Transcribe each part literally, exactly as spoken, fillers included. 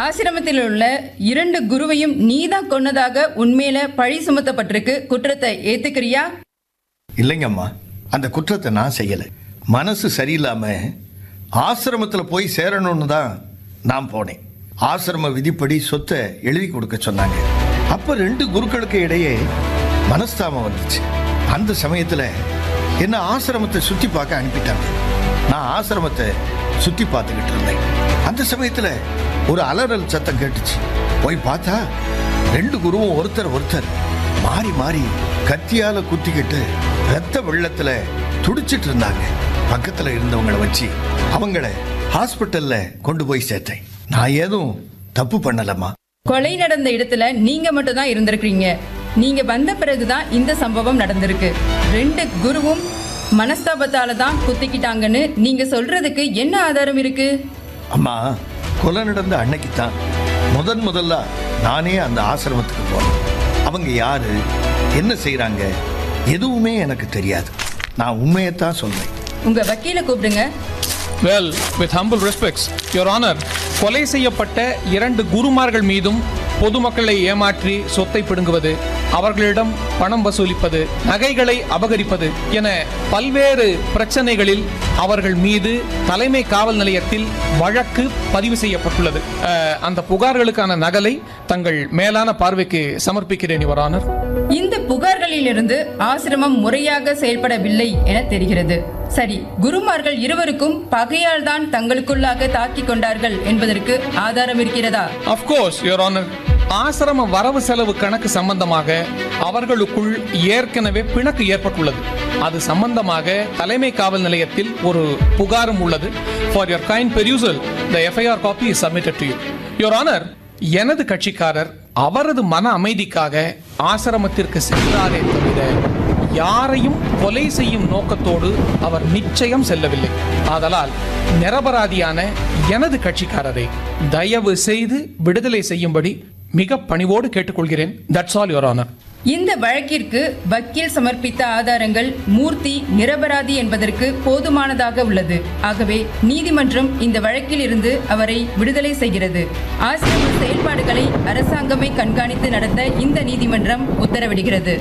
ஆசிரமத்தில் உள்ள இரண்டு குருவையும் நீதான் கொன்னதாக உண்மையில பழி சுமத்தப்பட்டிருக்கு. குற்றத்தை ஏத்துக்கிறியா? இல்லைங்கம்மா, அந்த குற்றத்தை நான் செய்யல. மனசு சரியில்லாம ஆசிரமத்துல போய் சேரணும்னு தான் நான் போனேன். ஆசிரம விதிப்படி சொத்தை எழுதி கொடுக்க சொன்னாங்க. அப்ப ரெண்டு குருக்களுக்கு இடையே மனஸ்தாபம் வந்துச்சு. அந்த சமயத்துல என்ன ஆசிரமத்தை சுத்தி பார்க்க அனுப்பிட்டாங்க. நான் ஆசிரமத்தை சுத்தி பார்த்துக்கிட்டு இருந்தேன். அந்த சமயத்துல ஒரு அலறல் சத்தம் கேட்டுச்சு. போய் பார்த்தா ரெண்டு குருவும் ஒருத்தர் ஒருத்தர் மாறி மாறி கத்தியால குத்திக்கிட்டு ரத்த வெள்ளத்துல துடிச்சிட்டு இருந்தாங்க. பக்கத்துல இருந்தவங்களை வச்சு அவங்கள ஹாஸ்பிட்டல்ல கொண்டு போய் சேர்த்தேன். நான் ஏதும் தப்பு பண்ணலம்மா. கொலை நடந்த இடத்துல நீங்க மட்டும் தான் இருந்திருக்கீங்க. நீங்க வந்த பிறகுதான் இந்த சம்பவம் நடந்திருக்கு. ரெண்டு குருவும் மனஸ்தாபத்தால தான் குத்திக்கிட்டாங்கன்னு நீங்க சொல்றதுக்கு என்ன ஆதாரம் இருக்கு? அம்மா, கொலை நடந்த அன்னைக்கு தான் முதன் முதல்ல நானே அந்த ஆசிரமத்துக்கு போனேன். அவங்க யாரு, என்ன செய்யறாங்க, எதுவுமே எனக்கு தெரியாது. நான் உண்மையத்தான் சொல்றேன். உங்க வக்கீல கூப்பிடுங்க. Well, with humble respects, Your Honor, கொலை செய்யப்பட்ட இரண்டு குருமார்கள் மீதும் பொதுமக்களை ஏமாற்றி சொத்தை பிடுங்குவது, அவர்களிடம் பணம் வசூலிப்பது, நகைகளை அபகரிப்பது என பல்வேறு பிரச்சனைகளில் அவர்கள் மீது தலைமை காவல் நிலையத்தில் வழக்கு பதிவு செய்யப்பட்டுள்ளது. அந்த புகார்களுக்கான நகலை தங்கள் மேலான பார்வைக்கு சமர்ப்பிக்கிறேன், Your Honor. இந்த புகார்களிலிருந்து ஆசிரமம் முறையாக செயல்படவில்லை என தெரிகிறது. சரி, குருமார்கள் இருவருக்கும் பகையால் தான் தங்களுக்குள்ளாக தாக்கிக் கொண்டார்கள் என்பதற்கு ஆதாரம் இருக்கிறதா? Of course, Your Honor. ஆசிரம வரவு செலவு கணக்கு சம்பந்தமாக அவர்களுக்குள் ஏற்கனவே பிணக்கு ஏற்பட்டுள்ளது. அது சம்பந்தமாக தலைமை காவல் நிலையத்தில் ஒரு புகாரும் உள்ளது. For your kind perusal, the F I R copy is submitted to you. Your Honor, எனது கட்சிக்காரர் அவரது மன அமைதிக்காக ஆசிரமத்திற்கு சென்றாரே தவிர யாரையும் கொலை செய்யும் நோக்கத்தோடு அவர் நிச்சயம் செல்லவில்லை. ஆதலால் நிரபராதியான எனது கட்சிக்காரரை தயவு செய்து விடுதலை செய்யும்படி மிக பணிவோடு கேட்டுக்கொள்கிறேன். That's all, your honour. இந்த வழக்கிற்கு வக்கீல் சமர்ப்பித்த ஆதாரங்கள் மூர்த்தி நிரபராதி என்பதற்கு போதுமானதாக உள்ளது. ஆகவே நீதிமன்றம் இந்த வழக்கில் இருந்து அவரை விடுதலை செய்கிறது. ஆசிரம செயல்பாடுகளை அரசாங்கமே கண்காணித்து நடத்த இந்த நீதிமன்றம் உத்தரவிடுகிறது.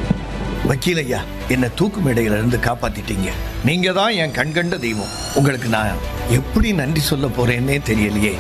வக்கீல் ஐயா, என்ன தூக்கு மேடையில இருந்து காப்பாத்திட்டீங்க. நீங்க தான் என் கண்கண்ட தெய்வம். உங்களுக்கு நான் எப்படி நன்றி சொல்ல போறேன்னே தெரியலையே.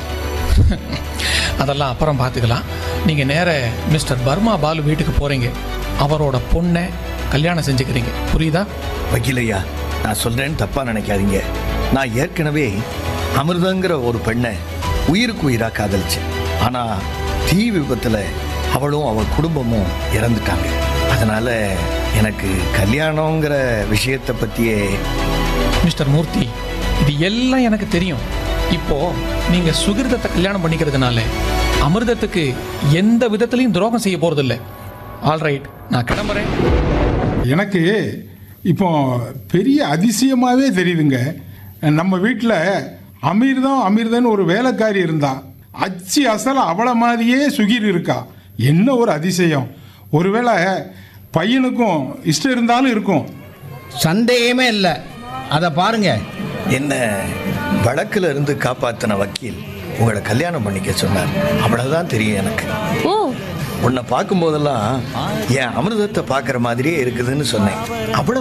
அதெல்லாம் அப்புறம் பார்த்துக்கலாம். நீங்கள் நேர மிஸ்டர் பர்மா பாலு வீட்டுக்கு போகிறீங்க. அவரோட பொண்ணை கல்யாணம் செஞ்சுக்கிறீங்க, புரியுதா? வக்கீலையா, நான் சொல்கிறேன்னு தப்பாக நினைக்காதீங்க. நான் ஏற்கனவே அமிர்தங்கிற ஒரு பெண்ணை உயிருக்கு உயிராக காதலிச்சேன். ஆனால் தீ விபத்தில் அவளும் அவள் குடும்பமும் இறந்துட்டாங்க. அதனால் எனக்கு கல்யாணங்கிற விஷயத்தை பற்றியே. மிஸ்டர் மூர்த்தி, இது எல்லாம் எனக்கு தெரியும். இப்போ நீங்க சுகிர்தத்தை கல்யாணம் பண்ணிக்கிறதுனால அமிர்தத்துக்கு எந்த விதத்திலையும் துரோகம் செய்ய போறதில்லை. ஆல்ரைட், நான் கிளம்புறேன். எனக்கு இப்போ பெரிய அதிசயமாகவே தெரியுதுங்க. நம்ம வீட்டில் அமிர்தம் அமிர்தன் ஒரு வேலைக்காரி இருந்தா, அச்சு அசல் அவளை மாதிரியே சுகிர் இருக்கா. என்ன ஒரு அதிசயம்! ஒருவேளை பையனுக்கும் இஷ்டம் இருந்தாலும் இருக்கும். சந்தேகமே இல்லை. அதை பாருங்க. என்ன வழக்கில் இருந்து காப்பாற்றின வக்கீல் உங்களை கல்யாணம் பண்ணிக்க சொன்னார். அவ்வளவுதான் தெரியும் எனக்கு. உன்னை பார்க்கும் போதெல்லாம் என் அமிர்தத்தை பார்க்குற மாதிரியே இருக்குதுன்னு சொன்னேன். அவ்வளவு